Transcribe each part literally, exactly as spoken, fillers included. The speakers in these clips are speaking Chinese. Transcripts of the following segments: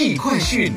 益快讯。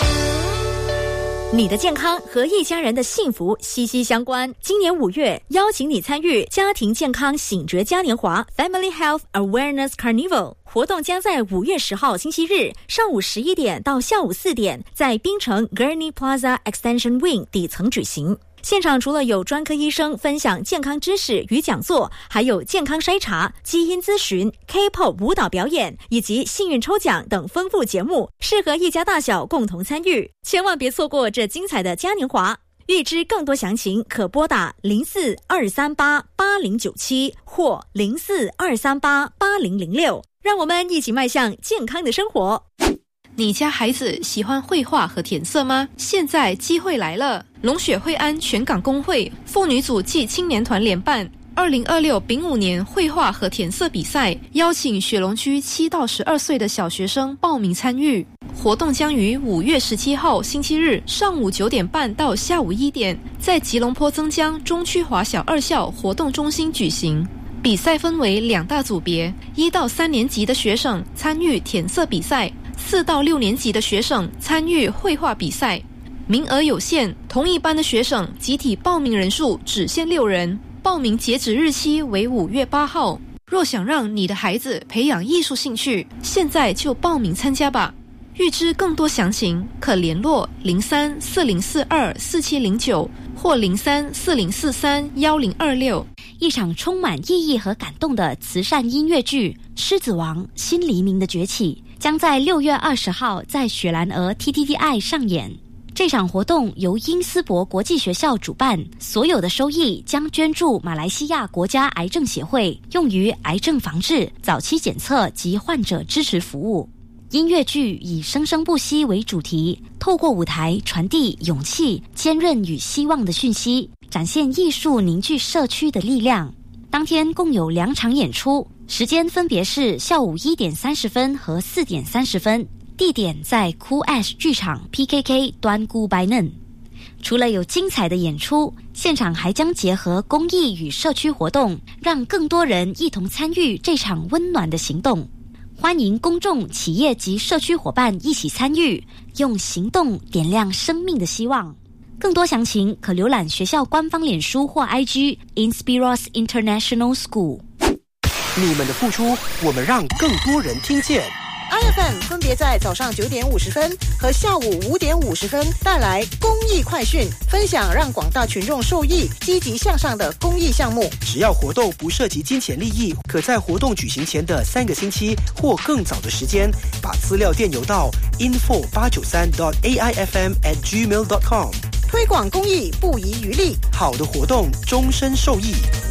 你的健康和一家人的幸福息息相关。今年五月，邀请你参与家庭健康醒觉嘉年华 Family Health Awareness Carnival 活动，将在五月十号星期日上午十一点到下午四点，在槟城 Gurney Plaza Extension Wing 底层举行。现场除了有专科医生分享健康知识与讲座，还有健康筛查、基因咨询、K-pop 舞蹈表演以及幸运抽奖等丰富节目，适合一家大小共同参与。千万别错过这精彩的嘉年华。预知更多详情，可拨打零四二三八八零九七或零四二三八八零零六，让我们一起迈向健康的生活。 你家孩子喜欢绘画和填色吗？现在机会来了！龙雪惠安全港工会妇女组暨青年团联办二零二六丙午年绘画和填色比赛，邀请雪隆区七到十二岁的小学生报名参与。活动将于五月十七号星期日上午九点半到下午一点，在吉隆坡增江中区华小二校活动中心举行。比赛分为两大组别，一到三年级的学生参与填色比赛，四到六年级的学生参与绘画比赛。名额有限，同一班的学生集体报名人数只限六人，报名截止日期为五月八号。若想让你的孩子培养艺术兴趣，现在就报名参加吧。预知更多详情，可联络零三四零四二四七零九或零三四零四三幺零二六。 一场充满意义和感动的慈善音乐剧《狮子王：新黎明的崛起》将在六月二十号在雪兰莪 T T T I 上演。这场活动由因斯伯国际学校主办，所有的收益将捐助马来西亚国家癌症协会，用于癌症防治、早期检测及患者支持服务。音乐剧以生生不息为主题，透过舞台传递勇气、坚韧与希望的讯息，展现艺术凝聚社区的力量。当天共有两场演出，时间分别是下午一点三十分和四点三十分，地点在 Cool Ash 剧场 P K K 端固拜嫩。除了有精彩的演出，现场还将结合公益与社区活动，让更多人一同参与这场温暖的行动。欢迎公众、企业及社区伙伴一起参与，用行动点亮生命的希望。更多详情可浏览学校官方脸书或 I G Inspiros International School。 你们的付出，我们让更多人听见。 I F M 分别在早上九点五十分和下午五点五十分带来公益快讯，分享让广大群众受益、积极向上的公益项目。 只要活动不涉及金钱利益，可在活动举行前的三个星期或更早的时间，把资料电邮到 info 八九三 dot a i f m at gmail dot com。 推广公益不遗余力， 好的活动终身受益。